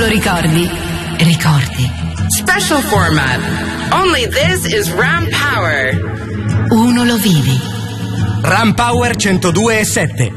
ricordi? Ricordi. Special format. Only this is Ram Power. Uno lo vivi. Ram Power 102.7.